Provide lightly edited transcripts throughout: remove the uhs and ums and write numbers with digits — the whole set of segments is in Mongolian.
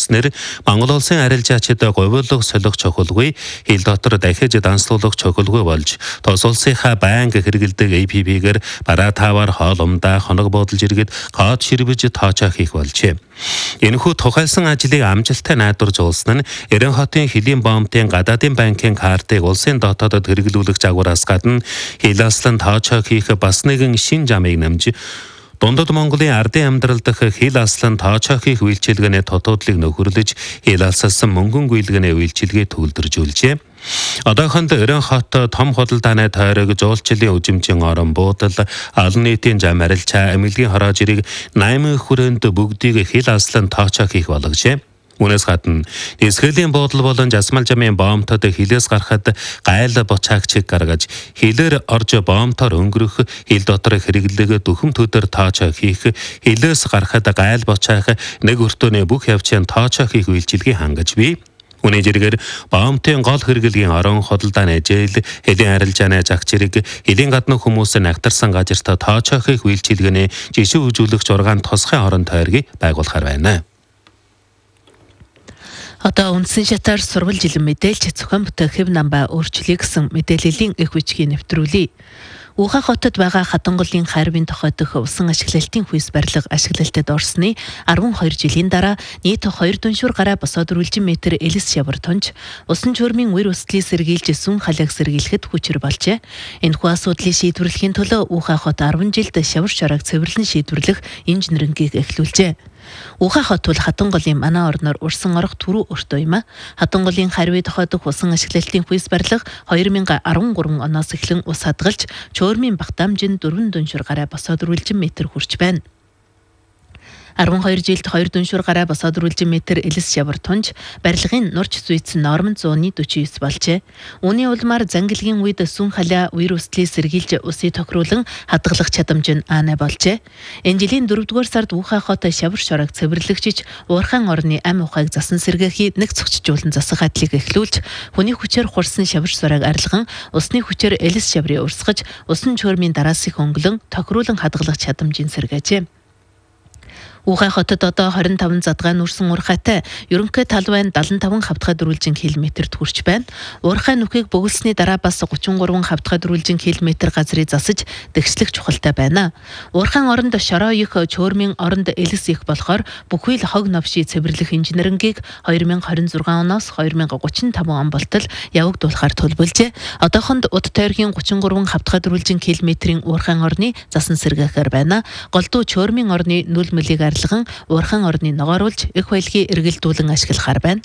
хэлснээр Монгол улсын арилжаачид говьлох солих чухалгүй хил дотор дахиж данслуулах чухалгүй болж тус улсынхаа байнга хэрэгэлдэг APP-гээр бараа таваар хоолумдаа хоног бодолж иргэд код ширвэж тоочоо хийх болжээ. Энэхүү тухайлсан ажлыг амжилттай найдварж уулсан нь Эрен хотын хилийн бомбын гадаадын банкын картыг улсын дотоодод хэрэглүүлэх загвараас гадна хил аслан тоочоо хийх бас нэгэн шин замыг намж Дундад Монголын ардын амьдрал дах хил аслан тоочоо хийх үйлчилгээний тотуудлыг нөхөрлөж хил алсалсан мөнгөн гүйлгээний үйлчилгээ төвлөржүүлжээ. Одоохонд Эрен хот том худалдааны тойрог жуулчлалын үжимжийн орон буудал олон нийтийн зам арилжаа эмнэлгийн хороо жирийг 8 хүрээнд бүгдийг хил аслан тоочоо хийх болгожээ. Үүнээс гадна эсрэлийн буудал болон жасмал жамын бомбтод хилээс гарахад гайл бочаагчиг гаргаж хилээр орж бомбтоор өнгөрөх хил дотор хэрэглэгээ дүхэм төдөр тоочоо хийх хилээс гарахад гайл бочаах нэг өртөөний бүх явцын тоочоо хийх үйлчилгээ хангаж бий. Үүний зэрэгээр бомбын гол хэрэглэгийн орон худалдааны жээл хэдийн арилжааны загчрыг хэдийн гадны хүмүүсийн нагтарсан газарт тоочоо хийх үйлчилгээний жишээ үзүүлэх 6 тусгай орон тойргийг байгуулахаар байна. Одоо үндсэн шатаар сурвал жилэн мэдээлж зохион бүтээх хэв намбаа өөрчлөе гэсэн мэдээллийн их бичгийг нэвтрүүлье. Ухаан хотод байгаа Хатанголын хайрвын тохойдох усан ашиглалтын хүйс барилга ашиглалтад орсны 12 жилийн дараа нийт 2 дүншүүр гараа босоод үргэлжин метр элс шавар тонж усан чөөрмийн үер өсдлийг сэргийлж сүн халааг сэргийлэхэд хүчээр болжээ. Энэхүү асуудлыг шийдвэрлэхийн төлөө Ухаан хот 10 жилд шавар шороог цэвэрлэн шийдвэрлэх инженерингийг эхлүүлжээ. Ухаан хот бол Хатанголын манаа орноор урсан орох түрүү өртөө юм. Хатанголын хайрвын тохойдох усан ашиглалтын хүйс барилга 2013 оноос эхлэн ус хадгалж чөөрмийн багтаамжинд 4 дүншүүр гараа босоод үргэлжин метр хүрч байна. 12 жилд 2 дүншүүр гараа босоод үргэлжин метр элс шавар тунж барилгын нурч зүйц норм 199 болжээ. Үүний улмаар зангилгийн үед сүн халаа үер өсдлийг сэргийлж усыг тохируулан хадгалах чадамж нь А8 болжээ. Энэ жилийн 4-р сард Ухаан хот шавар шороог цэвэрлэгчиж уурхайн орны ам ухааг засан сэргээхийг нэг цогцжуулан засах ажлыг эхлүүлж хүний хүчээр хурсан шавар шороог арилган усны хүчээр элс шаврыг урсгаж усан чөөрмийн дараасыг өнгөлөн тохируулан хадгалах чадамжийг сэргээжээ. Ухаан хотод одоо 25 задгаан үрсэн уурхайтай ерөнхий талбайн 75 хавтгай дөрвөлжин километрт хүрч байна. Уурхай нүхийг бөглсөний дараа бас 33 хавтгай дөрвөлжин километр газрыг засаж дэгчлэх чухалтай байна. Уурхайн оронд шороо их чөөрмийн оронд элс их болохоор бүхий л хог новши цэвэрлэх инженерингийг 2026 оноос 2035 он болтол явагдуулахаар төлөвлөжээ. Одоохонд уд тойргийн 33 хавтгай дөрвөлжин километрийн уурхайн орны засан сэргээхээр байна. Голдуу чөөрмийн орны нүл мөлийг уурхайн орны ногооруулж их баялагийг эргэлдүүлэн ашиглахаар байна.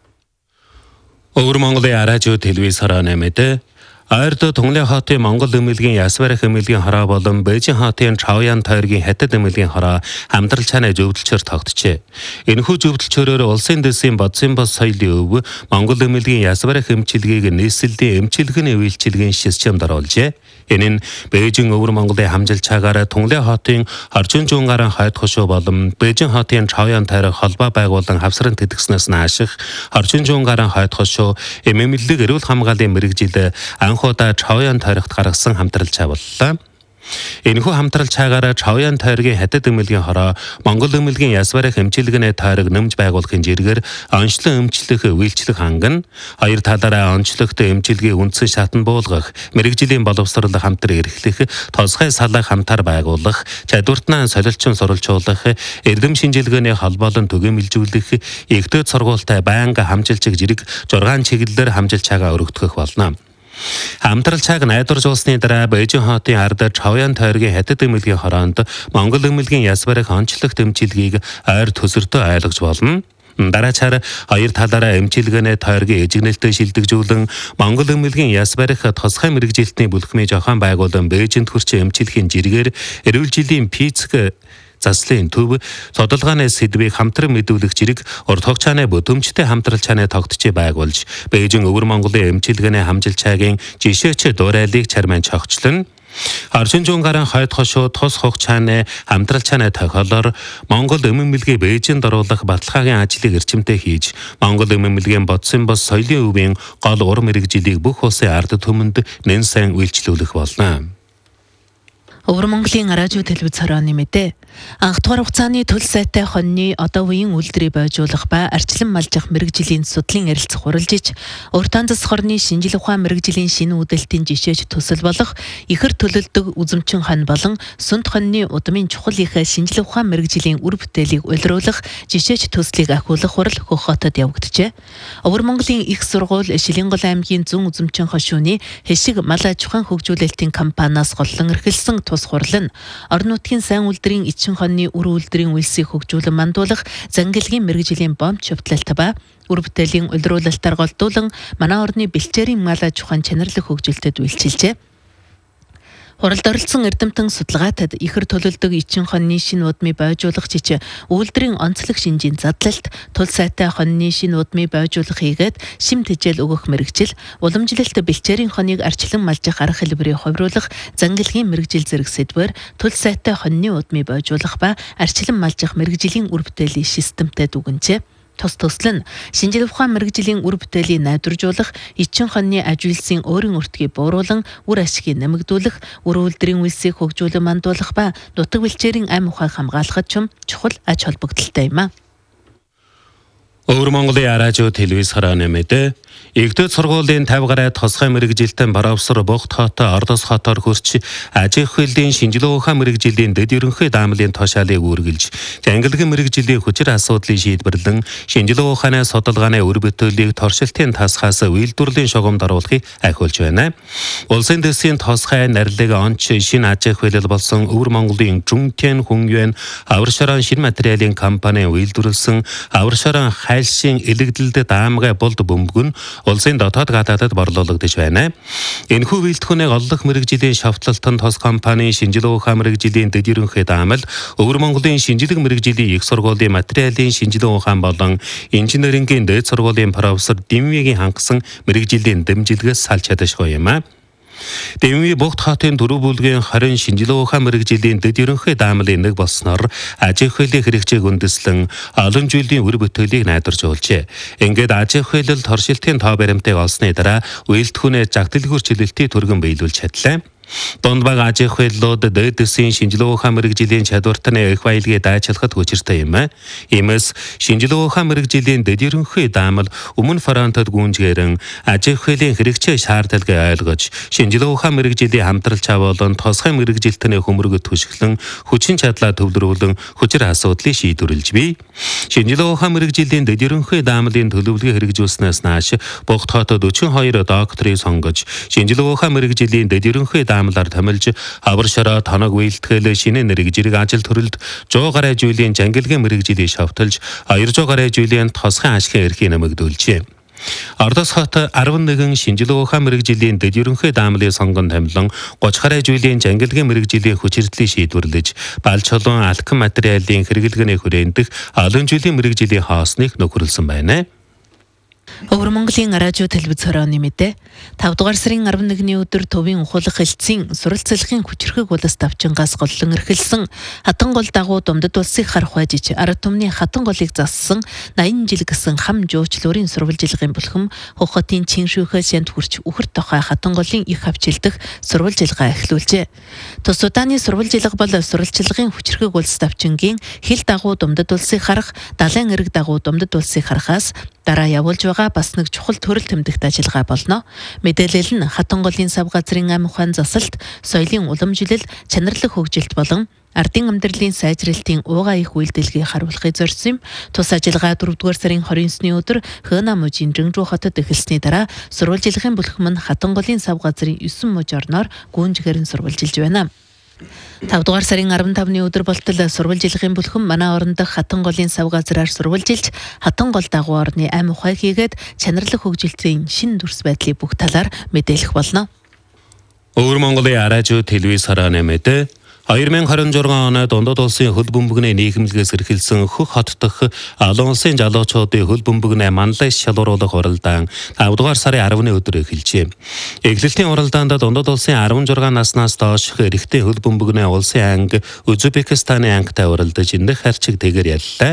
Өвөр Монголын радио телевиз хорооны мэдээ Ойрд Тунгалын хотын Монгол эмнэлгийн Ясварх эмнэлгийн хороо болон Бээжин хотын Чавян тойргийн Хятад эмнэлгийн хороо хамтрал чанаа зөвлөлчөөр тогтжээ. Энэхүү зөвлөлчөөрөөр улсын дэсийн бодсон бос соёлын өв Монгол эмнэлгийн Ясварх эмчилгээг нийслэлийн эмчилгээний үйлчилгээний системд оруулжээ. Энэ нь Бээжин өвөр Монголын хамжилчаагаар Тунгалын хотын Орчин зүүн гарын хойд хошуу болон Бээжин хотын Чавян тойрог холбоо байгуулан хавсран тэтгэснээс нааших Орчин зүүн гарын хойд хошуу эмнэлэг эрүүл хамгааллын мэрэгжил анхудаа Чавян тойрогт гаргасан хамтралчаа боллоо. Энэхүү хамтралчаагаар Чавян тойргийн Хятад эмнэлгийн хороо Монгол эмнэлгийн Ясварх эмчилгээний тойрог нэмж байгуулахын зэрэгээр онцлон эмчлэх үйлчлэг хангана. Хоёр талаараа онцлогт эмчилгээ үндсэн шатанд буулгах, мэрэгжлийн боловсрол хамтран эрхлэх, тосгой салах хамтар байгуулах, чадвартнаа солилцон сурвалжуулах, эрдэм шинжилгээний холбоолон түгээмэлжүүлэх, ихтэй сургуультай байнга хамжилчиг зэрэг 6 чиглэлээр хамжилчаагаа өргөдгөх болно. Хамтралчааг найдваржуулсны дараа Бээжин хотын ард Чавян тойргийн Хятад эмнэлгийн хороонд Монгол эмнэлгийн Ясварх онцлогт эмчилгээг ойр төсөртөө айлгаж болно. Дараачаар хоёр талаараа эмчилгээний тойргийн эжигнэлтэд шилдэгжүүлэн Монгол эмнэлгийн Ясварх тусгай мэрэгжилтний бүлхмийн зохион байгуулан Бээжинд хүрч эмчилгэхийн жиргээр эрүүл жилийн физик заслын төв судалгааны сэдвийг хамтран мэдүүлэх зэрэг урт хугацааны бүдэмжтэй хамтралчааны тогтчийг байгуулж Бээжин өвөр Монголын эмчилгээний хамжилчаагийн жишээч дуурайлыг чармайн цогцлон Орчин зүүн гарын хойд хошуу тус хугацааны хамтралчааны тохиолоор Монгол эмнэлгийн Бээжинд оруулах баталгаагийн ажлыг эрчимтэй хийж Монгол эмнэлгийн бодсон бос соёлын өвийн гол ур мэрэгжилийг бүх улсын ард түмэнд нэн сайн үйлчлүүлэх болно. Өвөр Монголын радио телевиз хорооны мэдээ. Анх дугаар хугацааны төл сайтай хоньны одоо үеийн үйлдвэрийг бойжуулах ба арчлан малжих мэрэгжлийн судлалын ярилцах уралжиж, уртаан засах орны шинжил ухаан мэрэгжлийн шинэ үдэлтийн жишээж төсөл болох ихэр төлөлдөг үзэмчин хонь болон сүнт хоньны удмын чухал их шинжил ухаан мэрэгжлийн үр бүтээлийг уйлруулах жишээж төслийг ахиулах хурал Хөх хотод явагджээ. Өвөр Монголын их сургууль Шилэнгол аймгийн зүүн үзэмчин хошууны хэшиг мал аж ахуйн хөгжүүлэлтийн компаниас голлон эрхэлсэн тус хурал нь орон нутгийн сайн үйлдвэрийн эчин хоньны үр үйлдвэрийн үйлсийг хөгжүүлэн мандуулах зангилгийн мэрэгжлийн бомб шавтлалт ба үр бүтээлийн уйлруулалтаар голдуулан манай орны бэлчээрийн мал аж ахуйн чанарлах хөгжилтэд үйлчилжээ. Хуралд оролцсон эрдэмтэн судалгаатад ихэр төлөлдөг эчин хоньны шинэ удмыг бойжуулах жич үйлдвэрийн онцлог шинжийн задлалт, тул сайтай хоньны шинэ удмыг бойжуулах хийгээд шим тэжээл өгөх мэрэгжил, уламжлалт бэлчээрийн хоньыг арчлан малжих арга хэлбэрийг хувируулах зангилгийн мэрэгжил зэрэг сэдвээр тул сайтай хоньны удмыг бойжуулах ба арчлан малжих мэрэгжлийн үр бүтээлийн системтэй дүгнжээ. Тус төсөл нь шинжил ухаан мэрэгжлийн үр бүтээлийг найдваржуулах, эчин хоньны аж үйлсийн өөрийн өртгийг бууруулан үр ашгийг нэмэгдүүлэх, үр үйлдвэрийн үйлсийг хөгжүүлэн мандуулах ба нутаг бэлчээрийн ам ухааг хамгаалахад чухал ач холбогдолтой юм. Өвөр Монголын радио телевиз хорооны мэдээ. Игдэд сургуулийн 50 гаруй тосгой мэрэгжилтэн Боровсор Богт хот Ордос хотоор хөрч аж ахуйн шинжилгээ ухаан мэрэгжлийн дэд ерөнхий даамлын тушаалыг үргэлж ангилгын мэрэгжлийн хүчир асуудлыг шийдвэрлэн шинжилгээ ухааны судалгааны үр бүтээлийг торшилтын тасгаас үйлдвэрлэлийн шугамд оруулахыг ахиулж байна. Улсын дэсийн тосгой нарилыг онч шинэ аж ахуйлал болсон Өвөр Монголын Жунтэн Хүнюэн аваршаран шинэ материалын компани үйлдвэрлсэн аваршаран хайлшийн элэгдэлд даамгай болд бөмбөг нь улсын дотоод гадаадад борлуулагдаж байна. Энэхүү үйлдвэрийн оллох мэрэгжлийн шавтлалтын тос компани шинжилгээ ухаан мэрэгжлийн дэд ерөнхий даамал Өвөр Монголын шинжилгээ мэрэгжлийн их сургуулийн материалын шинжилгээ ухаан болон инженерингийн дэд сургуулийн профессор Дэмвигийн хангасан мэрэгжлийн дэмжлэгээс салж чадашгүй юм а. Дэмви Богт хотын дөрөв бүлгийн 20 шинжилгээ ухаан мэрэгжлийн дэд ерөнхий даамлын нэг болсноор аж ахуйн хэрэгцээг үндэслэн олон жилийн үр бүтээлийг найдваржуулжээ. Ингээд аж ахуйлал торшилтын тоо баримтыг олсны дараа үйлдвэрийн жагдалгүй чөлөлтийг түргэн биелүүлж чадлаа. Донд баг аж ахуйллууд дэд дэсийн шинжилгээ ухаан мэрэгжлийн чадвартны их баялагийг дайчилахад хүчиртэй юм а. Иймээс шинжилгээ ухаан мэрэгжлийн дэд ерөнхий даамал өмнө фронтод гүнжгээрэн аж ахуйн хэрэгцээ шаардлагыг ойлгож шинжилгээ ухаан мэрэгжлийн хамтралч болон тосгой мэрэгжилтний хөмөргөд түшиглэн хүчин чадлаа төвлөрүүлэн хүчир асуудлыг шийдвэрлэж бий. Шинжилгээ ухаан мэрэгжлийн дэд ерөнхий даамлын төлөвлөгөө хэрэгжүүлснээс нааш Богт хотод 42 докторыг сонгож шинжилгээ ухаан мэрэгжлийн дэд ерөнхий даамлаар томилж аваршараа тоног үйлдэхэл шинэ нэрэг зэрэг ажил төрөлд 100 гаруй жилийн жангилгийн мэрэгжилийг шавталж 200 гаруй жилийн тосгын ашигын эрхийг нэмэгдүүлжээ. Ордос хот 11 шинжилгээ ухаан мэрэгжлийн дэд ерөнхий даамлын сонгон тамилан 30 гаруй жилийн жангилгийн мэрэгжлийн хүчирдлийг шийдвэрлэж балж чулуун алкан материалын хэрэглэгээний хүрээндэх олон жилийн мэрэгжлийн хоосныг нөхөрлсөн байна. Өвөр Монголын радио телевиз хорооны мэдээ. 5 дугаар сарын 11-ний өдөр төвийн ухуулах хэлтсийн суралцлагын хүчирхэг улс давчингаас голлон эрхэлсэн хатан гол дагуу Думдад улсыг харах байжич ард түмний хатан голыг зассан 80 жил гэсэн хам жуучлуурын сурвалжилгын бүлхэм Хөх хотын Чиншүүхээс янд хүрч үхэр тохой хатан голын их хавчилдах сурвалжилгаа эхлүүлжээ. Тус удааны сурвалжилга бол сурвалжилгын хүчирхэг улс давчингийн хил дагуу Думдад улсыг харах, далайн эрэг дагуу Думдад улсыг харахаас дараа явуулж байгаа бас нэг чухал төрөл тэмдэгт ажиллагаа болно. Мэдээлэл нь хатан голын сав газрын ам ухаан засалт, соёлын уламжлал, чанарлах хөгжилт болон ардын амьдралын сайжралтын уугаа их үйлдэлгийг харуулахыг зорьсон юм. Тус ажиллагаа 4 дугаар сарын 29-ний өдөр Хөөна мужийн Жингжүү хотод эхэлсний дараа сурвалжилгын бүлхэм нь хатан голын сав газрын 9 муж орноор гүнжгээр нь сурвалжилж байна. 5 дугаар сарын 15-ны өдөр болтол сурвалжилгын бүлхэм манай орон дахь хатан голын сав газраар сурвалжилж хатан гол дагуу орны ам ухааг хийгээд чанарлах хөгжилтийн шинэ дүрс байдлыг бүх талаар мэдээлэх болно. Өвөр Монголын радио телевиз хорооны мэдээ. 2026 онд Дундад улсын хөл бөмбөгний нийгэмлэгээс эрхэлсэн Хөх хот дахь олон улсын залуучуудын хөл бөмбөгний манлайс шалгаруулах уралдаан 5 дугаар сарын 10-ны өдөр эхэлжээ. Эхлэлтийн уралдаанд Дундад улсын 16 наснаас доош эрэгтэй хөл бөмбөгний улсын анги Узбекистаны ангитай уралдаж эндх харчиг тэгээр яллаа.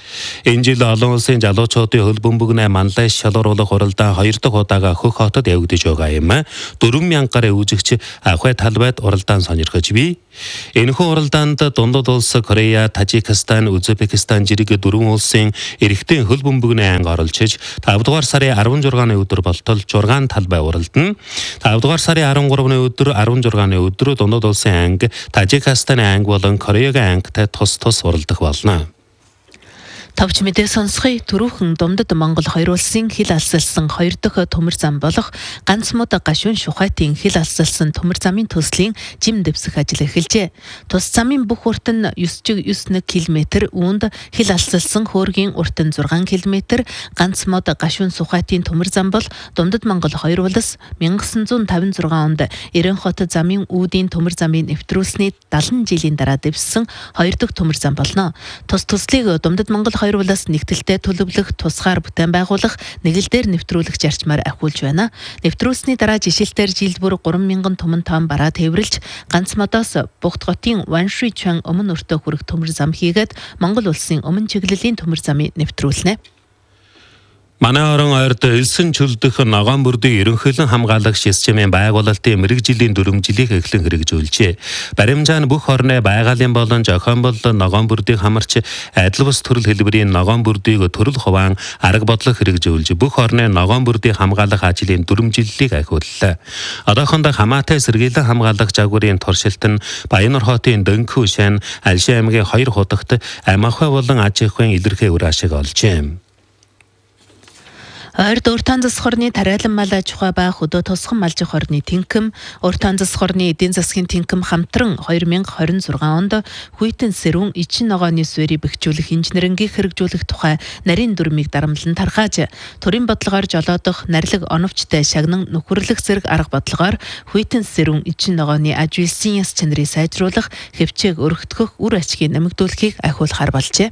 Энэ жил олон улсын залуучуудын хөл бөмбөгнөө манлайш шалгаруулах уралдаан 2 дахь удаага Хөх хотод явагдаж байгаа юм. 4,000 гаруй үзэгч ахуй талбайд уралдаан сонирхож бий. Энэхүү уралдаанд дундад улс Корея, Тажикстан, Узбекистан зэрэг 4 улсын эрэгтэй хөл бөмбөгнөө анги оролцож 5 дугаар сарын 16-ны өдөр болтол 6 талбай уралдана. 5 дугаар сарын 13-ны өдөр 16-ны өдөр дундад улсын анги, Тажикстаны анги болон Кореягийн ангитай тус уралдах болно. Товч мэдээ сонсхий түрүүхэн Думдад Монгол хоёр улсын хил алсалсан 2 дахь төмөр зам болох ганц мод гашуун Шухайтын хил алсалсан төмөр замын төслийн жим дэвсэх ажил эхэлжээ. Тус замын бүх урт нь 9.91 км, үүнд хил алсалсан хөөргийн урт нь 6 км, ганц мод гашуун Шухайтын төмөр зам бол Думдад Монгол хоёр улс 1956 онд Эренхот замын үүдийн төмөр замын нэвтрүүлсний 70 жилийн дараа дэвссэн 2 дахь төмөр зам болно. Төслийг Думдад Монгол хоёр улс нэгдэлтэй төлөвлөх, тусгаар бүтээн байгуулах, нэгэлдээр нэвтрүүлэх зарчмаар ахиулж байна. Нэвтрүүлсний дараа жишээлтээр жилд бүр 3,000 түмэн тоон бараа тээвэрлж, ганц модоос Бугтготын Ваншуйчан өмнө өртөө хүрэх төмөр зам хийгээд Монгол улсын өмнө чиглэлийн төмөр замыг нэвтрүүлнэ. Манай орон ойрд элсэн чөлдөх ногоон бүрдийг ерөнхийлөн хамгаалагч системийн байгуулалтын мэрэгжлийн дүрмжлийг эхлэн хэрэгжүүлжээ. Баримжаа нь бүх орны байгалийн болон зохион болон ногоон бүрдийг хамарч адил бус төрөл хэлбэрийн ногоон бүрдийг төрөл хуваан арга бодлого хэрэгжүүлж бүх орны ногоон бүрдийг хамгаалах ажлын дүрмжлэлийг ахиуллаа. Одоохондоо хамаатай сэргийлэн хамгаалагч загварын туршилт нь Баяннор хотын Дөнхүү шан, Алшин аймгийн 2 худагт амхай болон аж ахуйн илэрхий үр ашиг олжээ. Ойрд уртаан засаг хорны тариалан мал аж ахуй ба хөдөө тусган малжих хорны тэнхим, уртаан засаг хорны эдийн засгийн тэнхим хамтран 2026 онд хүйтэн сэрүүн ичин ногооны суурийг бэхжүүлэх инженерингийг хэрэгжүүлэх тухай нарийн дүрмийг дарамтлан тархааж, төрийн бодлогоор жолоодох нарилаг оновчтой шагнан нөхөрлөх зэрэг арга бодлогоор хүйтэн сэрүүн ичин ногооны аж үйлсийн яс чанарыг сайжруулах, хэвчээг өргөтгөх, үр ашгийг нэмэгдүүлэхийг ахиулахар болжээ.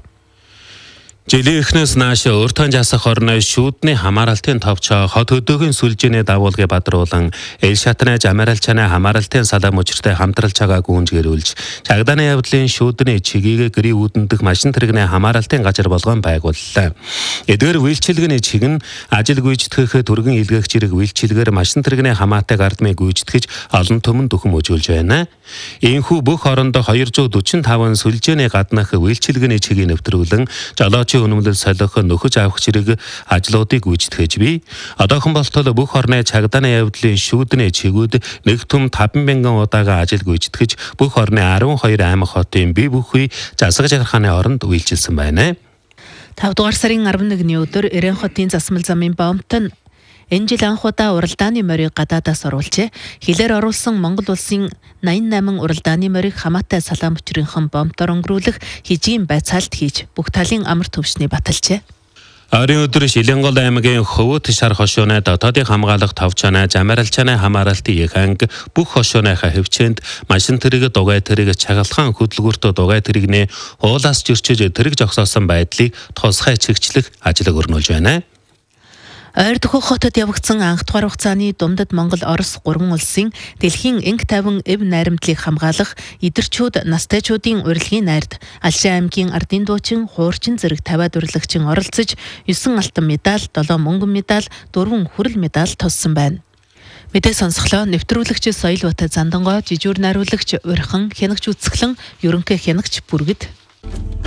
Жилийн эхнээс нааш уртаан засаг хорны шүүдний хамааралтын товч хот хөдөөгийн сүлжээний дагуулгыг бадруулан эл шатнаж амиралчаны хамааралтын салаа мөчртэй хамтралж байгааг гүнзгийрүүлж чагдааны явдлын шүүдний чигийг гэрийн үүдэндх машин тэрэгний хамааралтын газар болгон байгууллаа. Эдгээр үйлчилгээний чиг нь ажил гүйцэтгэх түргэн илгээгч зэрэг үйлчилгээр машин тэрэгний хамаатай гардмыг гүйцэтгэж олон түмэн дүхэн өжүүлж байна. Ийхүү бүх орондоо 245 сүлжээний гаднах үйлчилгээний чигийг нэвтрүүлэн жолооч өнөмлөл солих нөхөж авах зэрэг ажлуудыг гүйцэтгэж бий. Одоохон болтол бүх орны чагдааны явдлын шүүдний чигүүд нэг түм 5,000 удаага ажил гүйцэтгэж бүх орны 12 аймаг хотын бие бүхий засаг жаргахааны оронд үйлчилсэн байна. 5 дугаар сарын 11-ний өдөр Эренхотын засмал замын бомбт нь энэ жил анх удаа уралдааны морийг гадаадаас оруулжээ. Хилээр оруулсан Монгол улсын 88 уралдааны морийг хамаатай салаа мөчрийнхэн бомбоор өнгөрүүлэх хижийн байцаалт хийж бүх талын амар төвшний баталжээ. Орын өдөр Шилэнгол аймгийн Хөвөт шар хошууны дотоодын хамгаалах товчооноо замаралчааны хамааралтын их анги бүх хошууныхаа хөвчөнд машин тэрэг дугай тэрэг чагалхан хөдөлгөөртөө дугай тэрэгний уулаас зөрчиж тэрэг зогсоосон байдлыг тусгай чигчлэх ажил өрнүүлж байна. Ойрд Хөх хотод явагдсан анх дугаар хугацааны Думдад Монгол Орос 3 улсын дэлхийн энх тавин эв найрамдлыг хамгаалах идэрчүүд настайчуудын урилгын найрд Алшин аймгийн ардын дуучин хуурчин зэрэг 50-аад урилгагчин оролцож 9 алтан медаль, 7 мөнгөн медаль, 4 хүрэл медаль туссан байна. Мэдээ сонсголоо нэвтрүүлэгч Соёлбат Зандангой, жижүүр найруулагч Урхан, хянагч Үцгэлэн, ерөнхий хянагч Бүргэд.